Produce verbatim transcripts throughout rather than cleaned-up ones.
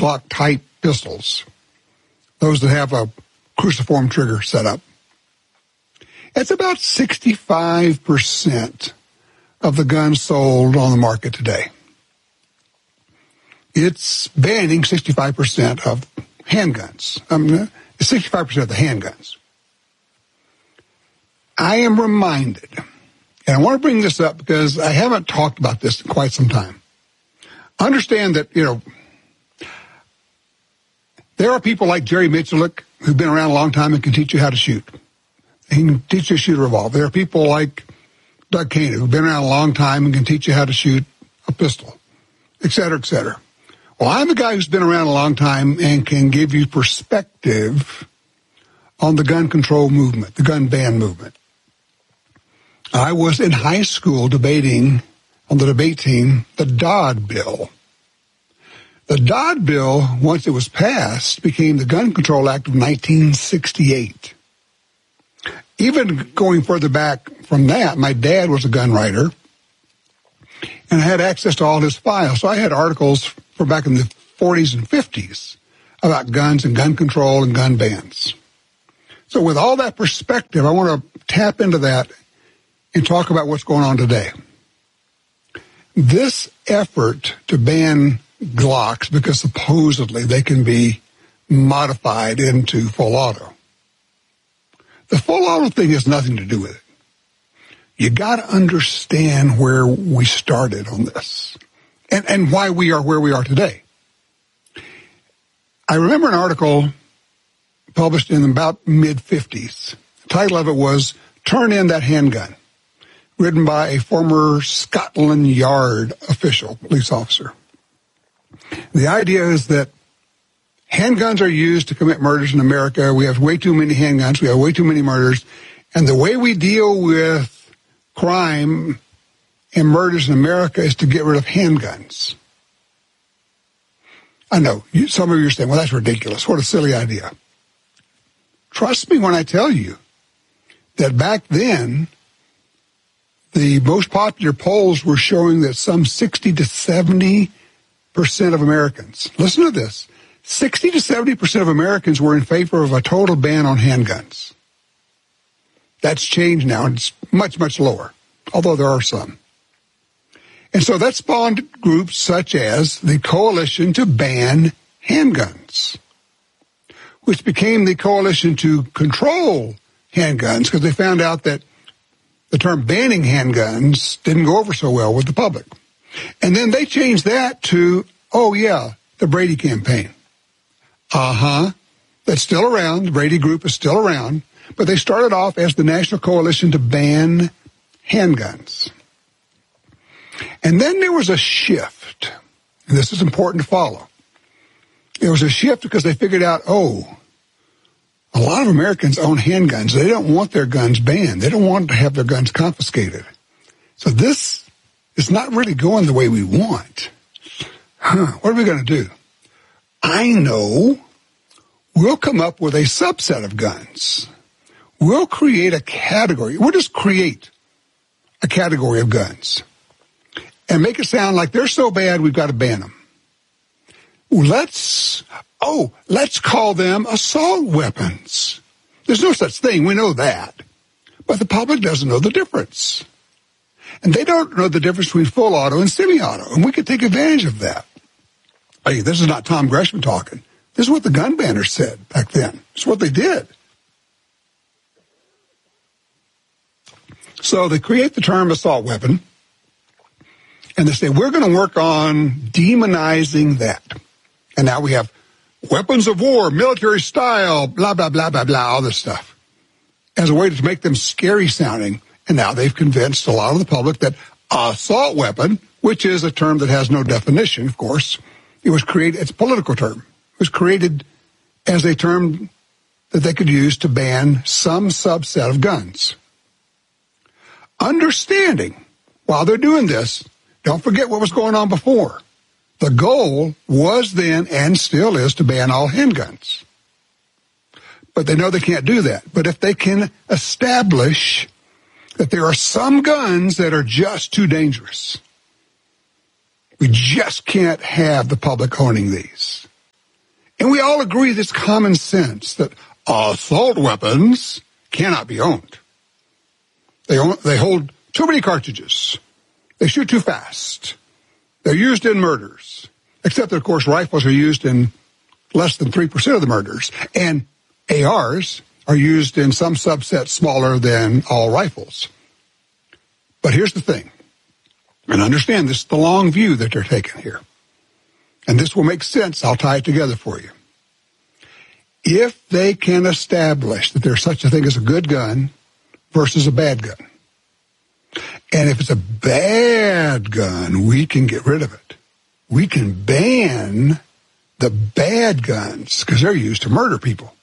Glock-type pistols, those that have a cruciform trigger set up. It's about sixty-five percent of the guns sold on the market today. It's banning sixty-five percent of handguns. I mean, sixty-five percent of the handguns. I am reminded, and I want to bring this up because I haven't talked about this in quite some time. Understand that, you know, there are people like Jerry Miculek who've been around a long time and can teach you how to shoot. He can teach you to shoot a revolver. There are people like Doug Koenig who've been around a long time and can teach you how to shoot a pistol, et cetera, et cetera. Well, I'm a guy who's been around a long time and can give you perspective on the gun control movement, the gun ban movement. I was in high school debating on the debate team the Dodd Bill. The Dodd Bill, once it was passed, became the Gun Control Act of nineteen sixty-eight. Even going further back from that, my dad was a gun writer, and I had access to all his files. So I had articles from back in the forties and fifties about guns and gun control and gun bans. So with all that perspective, I want to tap into that and talk about what's going on today. This effort to ban Glocks, because supposedly they can be modified into full auto. The full auto thing has nothing to do with it. You got to understand where we started on this and, and why we are where we are today. I remember an article published in about mid-fifties. The title of it was, Turn In That Handgun, written by a former Scotland Yard official, police officer. The idea is that handguns are used to commit murders in America. We have way too many handguns. We have way too many murders. And the way we deal with crime and murders in America is to get rid of handguns. I know, you, some of you are saying, well, that's ridiculous. What a silly idea. Trust me when I tell you that back then, the most popular polls were showing that some sixty to seventy percent of Americans, listen to this, sixty to seventy percent of Americans were in favor of a total ban on handguns. That's changed now, and it's much, much lower, although there are some. And so that spawned groups such as the Coalition to Ban Handguns, which became the Coalition to Control Handguns because they found out that the term banning handguns didn't go over so well with the public. And then they changed that to, oh yeah, the Brady campaign. Uh-huh. That's still around. The Brady group is still around. But they started off as the National Coalition to Ban Handguns. And then there was a shift. And this is important to follow. There was a shift because they figured out, oh, a lot of Americans own handguns. They don't want their guns banned. They don't want to have their guns confiscated. So this is not really going the way we want. Huh, what are we going to do? I know we'll come up with a subset of guns. We'll create a category. We'll just create a category of guns and make it sound like they're so bad we've got to ban them. Let's, oh, let's call them assault weapons. There's no such thing. We know that. But the public doesn't know the difference. And they don't know the difference between full auto and semi-auto. And we could take advantage of that. Hey, this is not Tom Gresham talking. This is what the gun banners said back then. It's what they did. So they create the term assault weapon. And they say, we're going to work on demonizing that. And now we have weapons of war, military style, blah, blah, blah, blah, blah, all this stuff as a way to make them scary sounding. And now they've convinced a lot of the public that assault weapon, which is a term that has no definition, of course, it was created, it's a political term. It was created as a term that they could use to ban some subset of guns. Understanding, while they're doing this, don't forget what was going on before. The goal was then and still is to ban all handguns. But they know they can't do that. But if they can establish that there are some guns that are just too dangerous, we just can't have the public owning these. And we all agree that it's common sense that assault weapons cannot be owned. They, own, they hold too many cartridges. They shoot too fast. They're used in murders, except that, of course, rifles are used in less than three percent of the murders. And A Rs are used in some subsets smaller than all rifles. But here's the thing, and understand this is the long view that they're taking here. And this will make sense. I'll tie it together for you. If they can establish that there's such a thing as a good gun versus a bad gun, and if it's a bad gun, we can get rid of it. We can ban the bad guns because they're used to murder people.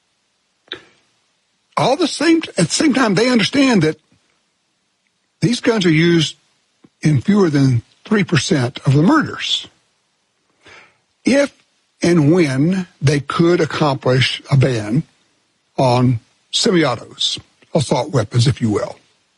All the same, at the same time, they understand that these guns are used in fewer than three percent of the murders. If and when they could accomplish a ban on semi-autos, assault weapons, if you will,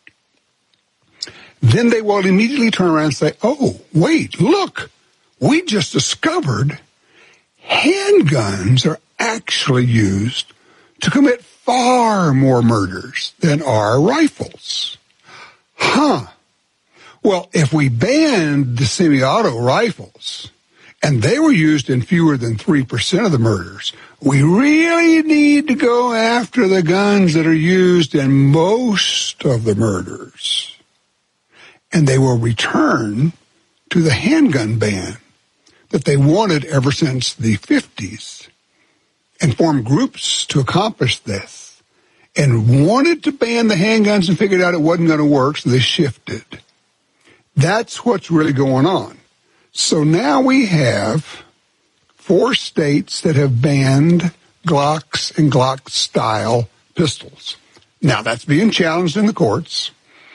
then they will immediately turn around and say, oh, wait, look, we just discovered handguns are actually used to commit far more murders than are rifles. Huh. Well, if we banned the semi-auto rifles, and they were used in fewer than three percent of the murders, we really need to go after the guns that are used in most of the murders. And they will return to the handgun ban that they wanted ever since the fifties and form groups to accomplish this and wanted to ban the handguns and figured out it wasn't going to work, so they shifted. That's what's really going on. So now we have four states that have banned Glocks and Glock-style pistols. Now, that's being challenged in the courts.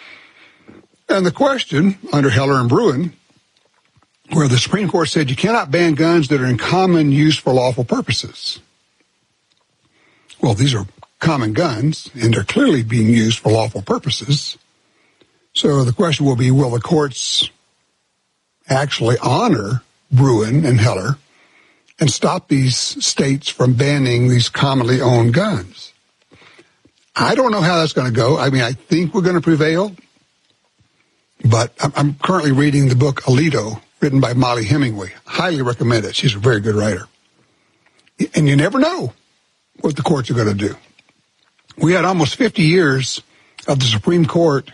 And the question, under Heller and Bruen, where the Supreme Court said you cannot ban guns that are in common use for lawful purposes. Well, these are common guns, and they're clearly being used for lawful purposes. So the question will be, will the courts actually honor Bruen and Heller and stop these states from banning these commonly owned guns? I don't know how that's going to go. I mean, I think we're going to prevail, but I'm currently reading the book Alito, written by Molly Hemingway. Highly recommend it. She's a very good writer. And you never know what the courts are going to do. We had almost fifty years of the Supreme Court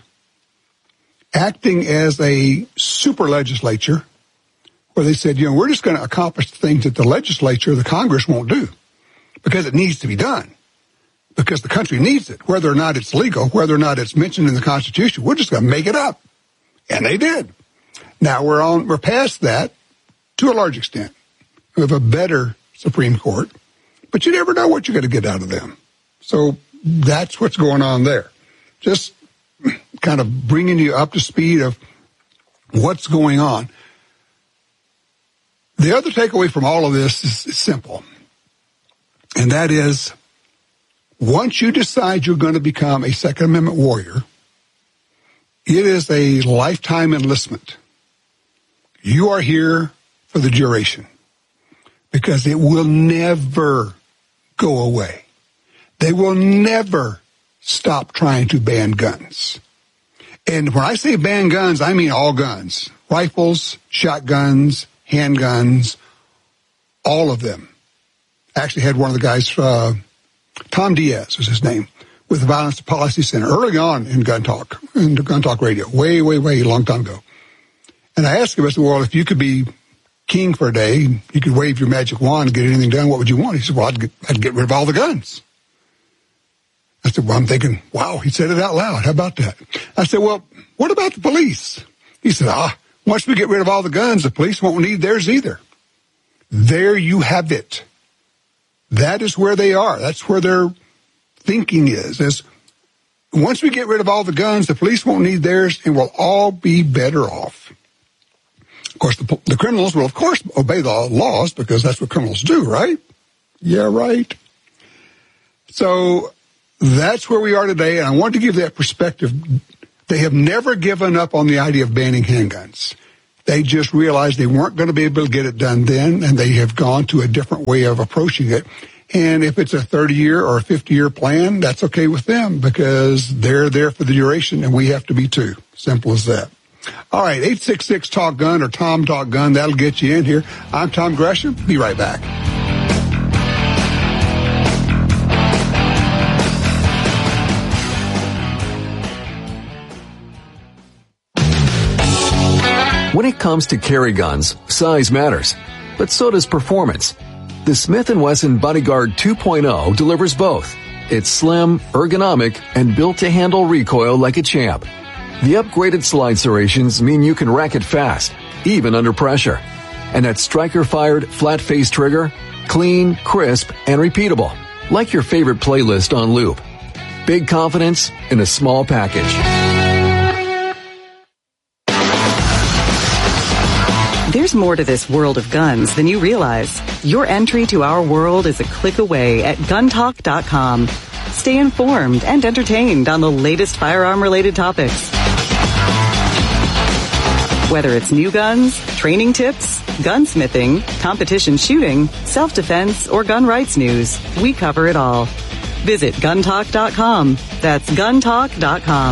acting as a super legislature where they said, you know, we're just going to accomplish the things that the legislature, the Congress won't do because it needs to be done, because the country needs it, whether or not it's legal, whether or not it's mentioned in the Constitution. We're just going to make it up. And they did. Now we're on, we're past that to a large extent. We have a better Supreme Court, but you never know what you're going to get out of them. So that's what's going on there. Just kind of bringing you up to speed of what's going on. The other takeaway from all of this is, is simple, and that is, once you decide you're going to become a Second Amendment warrior, it is a lifetime enlistment. You are here for the duration because it will never go away. They will never stop trying to ban guns. And when I say ban guns, I mean all guns. Rifles, shotguns, handguns, all of them. I actually had one of the guys, uh, Tom Diaz was his name, with the Violence Policy Center early on in Gun Talk, in Gun Talk Radio, way, way, way, a long time ago. And I asked him, I said, well, if you could be king for a day, you could wave your magic wand and get anything done, what would you want? He said, well, I'd get, I'd get rid of all the guns. I said, well, I'm thinking, wow, he said it out loud. How about that? I said, well, what about the police? He said, ah, once we get rid of all the guns, the police won't need theirs either. There you have it. That is where they are. That's where their thinking is. is once we get rid of all the guns, the police won't need theirs, and we'll all be better off. Of course, the, the criminals will, of course, obey the laws because that's what criminals do, right? Yeah, right. So that's where we are today, and I want to give that perspective. They have never given up on the idea of banning handguns. They just realized they weren't going to be able to get it done then, and they have gone to a different way of approaching it. And if it's a thirty-year or a fifty-year plan, that's okay with them because they're there for the duration, and we have to be too. Simple as that. All right, eight six six talk gun or Tom Talk Gun. That'll get you in here. I'm Tom Gresham. Be right back. When it comes to carry guns, size matters, but so does performance. The Smith and Wesson Bodyguard two point oh delivers both. It's slim, ergonomic, and built to handle recoil like a champ. The upgraded slide serrations mean you can rack it fast, even under pressure. And that striker-fired, flat-face trigger, clean, crisp, and repeatable, like your favorite playlist on loop. Big confidence in a small package. There's more to this world of guns than you realize. Your entry to our world is a click away at gun talk dot com. Stay informed and entertained on the latest firearm-related topics. Whether it's new guns, training tips, gunsmithing, competition shooting, self-defense, or gun rights news, we cover it all. Visit gun talk dot com. That's gun talk dot com.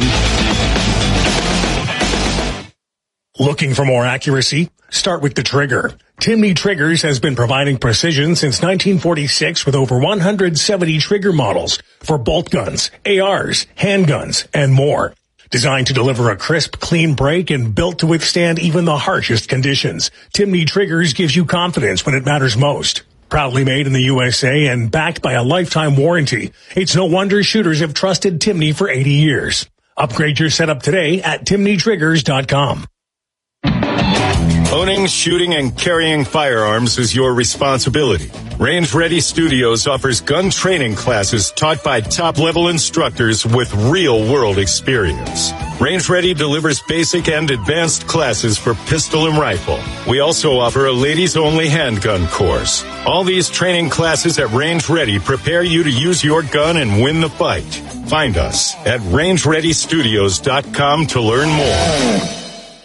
Looking for more accuracy? Start with the trigger. Timney Triggers has been providing precision since nineteen forty-six with over one hundred seventy trigger models for bolt guns, A Rs, handguns, and more. Designed to deliver a crisp, clean break and built to withstand even the harshest conditions, Timney Triggers gives you confidence when it matters most. Proudly made in the U S A and backed by a lifetime warranty, it's no wonder shooters have trusted Timney for eighty years. Upgrade your setup today at timney triggers dot com. Owning, shooting, and carrying firearms is your responsibility. Range Ready Studios offers gun training classes taught by top-level instructors with real-world experience. Range Ready delivers basic and advanced classes for pistol and rifle. We also offer a ladies-only handgun course. All these training classes at Range Ready prepare you to use your gun and win the fight. Find us at range ready studios dot com to learn more.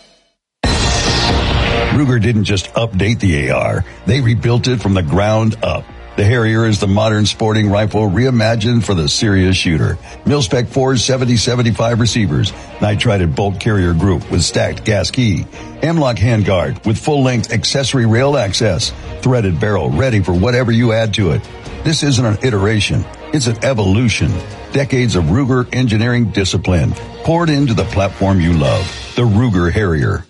Ruger didn't just update the A R, they rebuilt it from the ground up. The Harrier is the modern sporting rifle reimagined for the serious shooter. Mil-Spec Forged seventy seventy-five receivers, nitrided bolt carrier group with stacked gas key, M-LOK handguard with full-length accessory rail access, threaded barrel ready for whatever you add to it. This isn't an iteration, it's an evolution. Decades of Ruger engineering discipline poured into the platform you love, the Ruger Harrier.